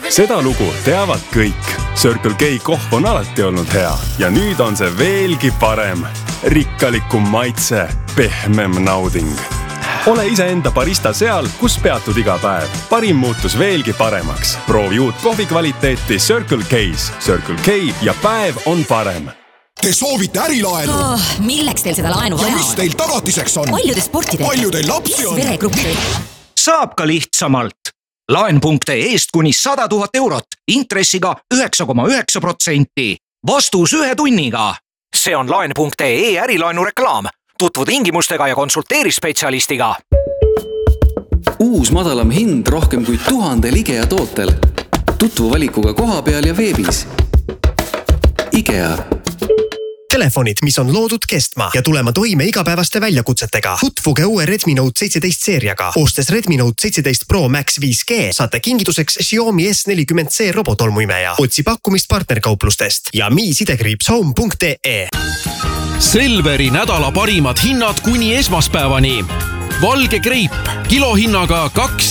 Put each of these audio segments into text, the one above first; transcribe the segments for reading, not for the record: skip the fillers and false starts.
Seda lugu teavad kõik. Circle K kohv on alati olnud hea ja nüüd on see veelgi parem. Rikkalikum maitse, pehmem nauding. Ole iseenda barista seal, kus peatud iga päev. Parim muutus veelgi paremaks. Proovi uut kohvi kvaliteeti Circle K's. Circle K ja päev on parem. Te soovite ärilaenu? Milleks teil seda laenu vaja on? Ja mis teil tagatiseks on? Palju te sporti teete? Palju teil lapsi on? Veregruppi? Saab ka lihtsamalt. Laen.eest kuni 100 000 eurot, intressiga 9,9%. Vastus 1 tunniga. See on Laen.ee ärilaenu reklaam. Tutvu tingimustega ja konsulteeri spetsialistiga. Uus madalam hind rohkem kui 1000 IKEA tootel. Tutvu valikuga koha peal ja veebis. IKEA. Telefonid, mis on loodud kestma ja tulema toime igapäevaste väljakutsetega. Tutvuge uue Redmi Note 17 seeriaga. Ostes Redmi Note 17 Pro Max 5G saate kingituseks Xiaomi S40C robotolmuimeja. Otsi pakkumist partnerkauplustest ja mi-home.ee. Selveri nädala parimad hinnad kuni esmaspäevani. Valge kreip kilohinnaga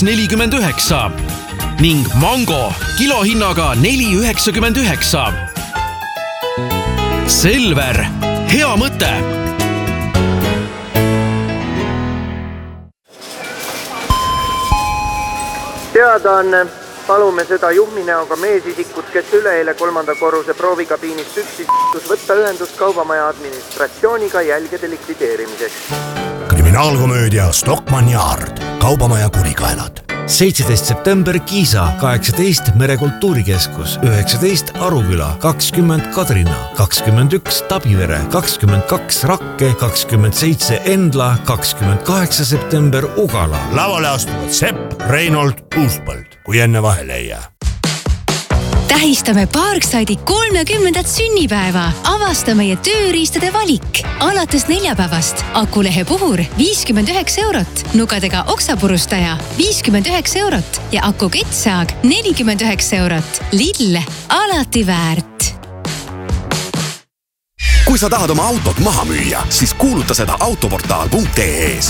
2,49 ning mango kilohinnaga 4,99. Selver, hea mõte! Teadaanne, palume seda juhminäoga meesisikut, kes üleeile 3. korruse proovikabiinis püksis võtta ühendust kaubamaja administratsiooniga jälgede likvideerimiseks. Kriminaalkomöödia Stockmann Yard, kaubamaja kurikaelad. 17. september Kiisa, 18 Merekultuurikeskus, 19 Aruküla, 20 Kadrina, 21 Tabivere, 22 Rakke, 27 Endla, 28 september Ugala. Lavale astuvad Sepp, Reinold, Uuspõld, kui enne vahele ei jää. Tähistame Parkside'i 30. sünnipäeva. Avasta meie tööriistade valik. Alates neljapäevast akulehe puhur 59 eurot, nugadega oksapurustaja 59 eurot ja akuketsaag 49 eurot. Lidl, alati väärt. Kui sa tahad oma autot maha müüa, siis kuuluta seda autoportaal.ee-s.